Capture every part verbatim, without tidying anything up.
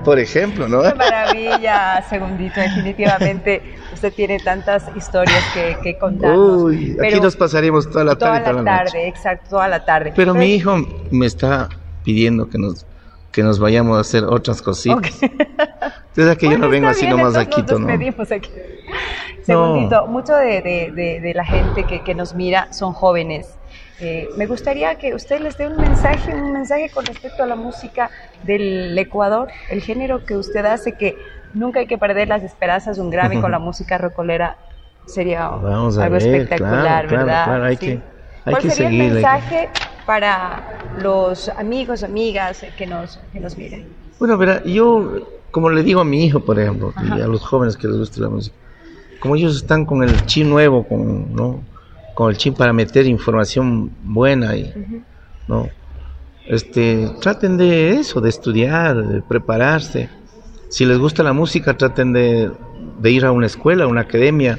por ejemplo, ¿no? Qué maravilla, Segundito, definitivamente usted tiene tantas historias que, que contarnos. Uy, aquí nos pasaremos toda la tarde. Toda la, la tarde, exacto, toda la tarde. Pero, Pero mi hijo me está pidiendo que nos que nos vayamos a hacer otras cositas. Okay. Entonces que bueno, yo no vengo así nomás a Quito, ¿no? Aquí. Segundito, no. Mucho de, de, de, de la gente que, que nos mira son jóvenes. Eh, me gustaría que usted les dé un mensaje, un mensaje con respecto a la música del Ecuador, el género que usted hace, que nunca hay que perder las esperanzas. Un Grammy con la música rocolera sería Vamos a algo ver, espectacular, claro, ¿verdad? Claro, claro, hay sí. que, hay ¿Cuál que sería seguir, el mensaje que... para los amigos, amigas que nos, que nos miren? Bueno, verá, yo, como le digo a mi hijo, por ejemplo, Ajá. y a los jóvenes que les gusta la música, como ellos están con el chip nuevo, con, ¿no? con el chip para meter información buena, y, uh-huh. ¿no? este, traten de eso, de estudiar, de prepararse. Si les gusta la música, traten de, de ir a una escuela, a una academia,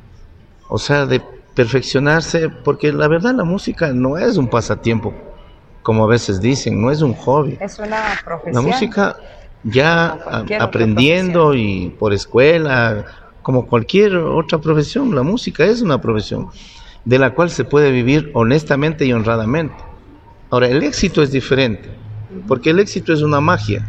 o sea, de perfeccionarse, porque la verdad la música no es un pasatiempo, como a veces dicen, no es un hobby. Es una profesión. La música ya a, aprendiendo y por escuela, como cualquier otra profesión, la música es una profesión de la cual se puede vivir honestamente y honradamente. Ahora, el éxito es diferente, porque el éxito es una magia,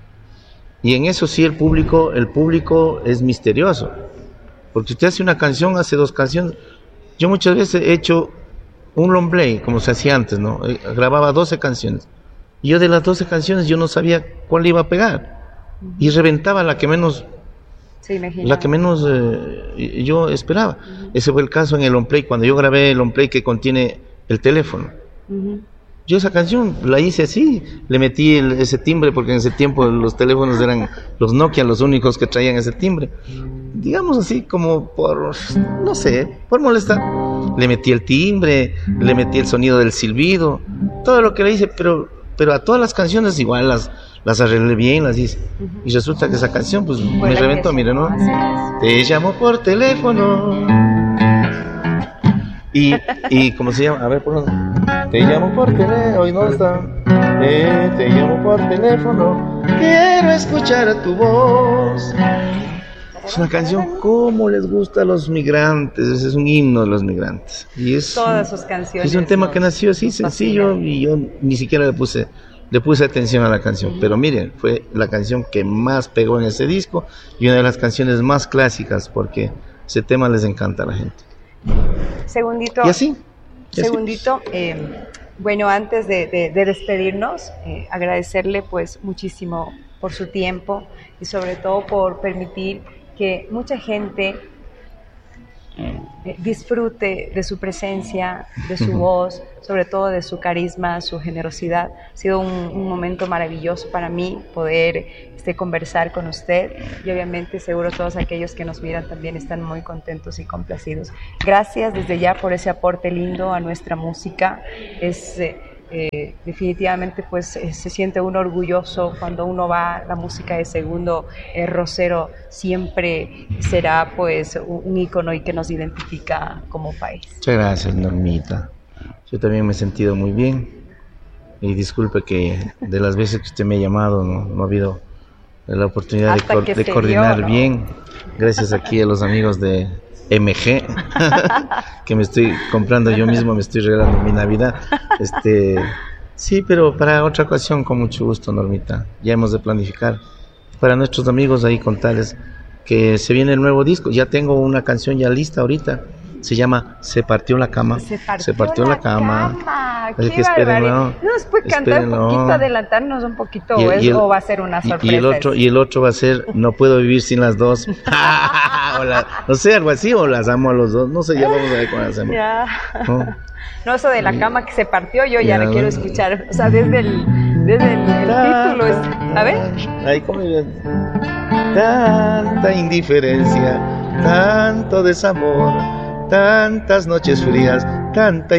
y en eso sí el público, el público es misterioso, porque usted hace una canción, hace dos canciones. Yo muchas veces he hecho un long play, como se hacía antes, ¿no? Grababa doce canciones. Y yo de las doce canciones yo no sabía cuál iba a pegar. Uh-huh. Y reventaba la que menos, sí, la que menos eh, yo esperaba. Uh-huh. Ese fue el caso en el long play, cuando yo grabé el long play que contiene el teléfono. Uh-huh. Yo esa canción la hice así, le metí el, ese timbre, porque en ese tiempo los teléfonos eran los Nokia los únicos que traían ese timbre. Digamos así, como por, no sé, por molestar. Le metí el timbre, le metí el sonido del silbido, todo lo que le hice, pero, pero a todas las canciones igual las, las arreglé bien, las hice. Uh-huh. Y resulta que esa canción, pues, me reventó, mire, ¿no? Te llamo por teléfono. Y, y, ¿cómo se llama? A ver, por dónde. Te llamo por teléfono, hoy no está. Eh, te llamo por teléfono, quiero escuchar a tu voz. Es una canción como les gusta a los migrantes, es un himno de los migrantes. Y es, todas sus canciones. Es un tema que nació así, sencillo, y yo ni siquiera le puse, le puse atención a la canción. Uh-huh. Pero miren, fue la canción que más pegó en ese disco y una de las canciones más clásicas, porque ese tema les encanta a la gente. Segundito. Y así. Y segundito, así. Eh, bueno, antes de, de, de despedirnos, eh, agradecerle pues muchísimo por su tiempo y sobre todo por permitir que mucha gente eh, disfrute de su presencia, de su voz, sobre todo de su carisma, su generosidad. Ha sido un, un momento maravilloso para mí poder este, conversar con usted, y obviamente seguro todos aquellos que nos miran también están muy contentos y complacidos. Gracias desde ya por ese aporte lindo a nuestra música. Es eh, Eh, definitivamente pues eh, se siente uno orgulloso cuando uno va. La música de Segundo eh, Rosero siempre será pues un, un ícono y que nos identifica como país. Muchas gracias, Normita. Yo también me he sentido muy bien, y disculpe que de las veces que usted me ha llamado no, no ha habido la oportunidad de, co- de coordinar dio, ¿no? bien. Gracias aquí a los amigos de M G que me estoy comprando yo mismo, me estoy regalando mi Navidad. Este, sí, pero para otra ocasión con mucho gusto, Normita. Ya hemos de planificar para nuestros amigos ahí, contarles que se viene el nuevo disco. Ya tengo una canción ya lista ahorita. Se llama Se partió la cama. Se partió, se partió la, la cama. cama. Así que espérenlo. ¿Nos puede cantar un poquito, adelantarnos un poquito, y, o, es, y el, o va a ser una sorpresa? Y el otro, y el otro va a ser No puedo vivir sin las dos. O la, no sé, algo así, o las amo a los dos. No sé, ya vamos a ver cómo hacemos. Ya. ¿No? No, eso de la cama que se partió, yo ya, ya la quiero escuchar. O sea, desde el, desde el, el título. Es, a ver. Ahí como tanta indiferencia, tanto desamor, tantas noches frías, tanta